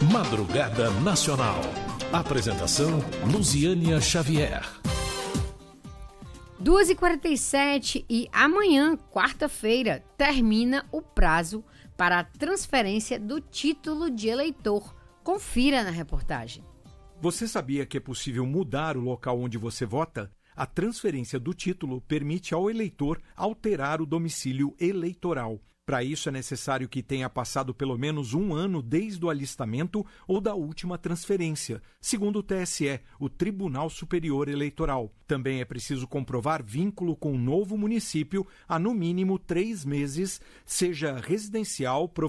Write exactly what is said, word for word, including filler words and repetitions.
Madrugada Nacional. Apresentação Luziânia Xavier. duas e quarenta e sete e amanhã, quarta-feira, termina o prazo para a transferência do título de eleitor. Confira na reportagem. Você sabia que é possível mudar o local onde você vota? A transferência do título permite ao eleitor alterar o domicílio eleitoral. Para isso é necessário que tenha passado pelo menos um ano desde o alistamento ou da última transferência, segundo o T S E, o Tribunal Superior Eleitoral. Também é preciso comprovar vínculo com o novo município há no mínimo três meses, seja residencial, profissional,